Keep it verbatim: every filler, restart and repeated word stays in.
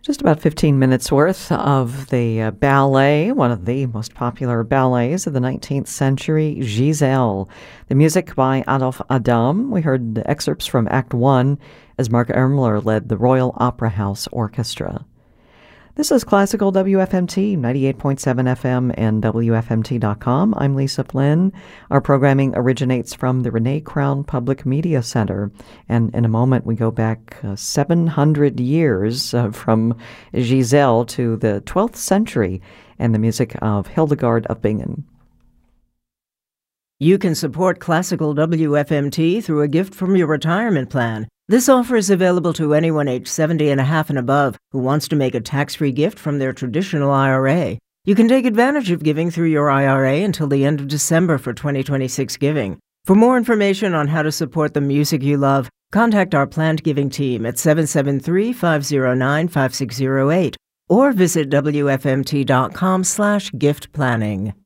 Just about fifteen minutes worth of the uh, ballet, one of the most popular ballets of the nineteenth century, Giselle. The music by Adolphe Adam. We heard excerpts from Act One as Mark Ermler led the Royal Opera House Orchestra. This is Classical W F M T, ninety-eight point seven F M and W F M T dot com. I'm Lisa Flynn. Our programming originates from the Renee Crown Public Media Center. And in a moment, we go back uh, seven hundred years uh, from Giselle to the twelfth century and the music of Hildegard of Bingen. You can support Classical W F M T through a gift from your retirement plan. This offer is available to anyone age seventy and a half and above who wants to make a tax-free gift from their traditional I R A. You can take advantage of giving through your I R A until the end of December for twenty twenty-six giving. For more information on how to support the music you love, contact our planned giving team at seven seven three, five zero nine, five six zero eight or visit W F M T dot com slash gift planning.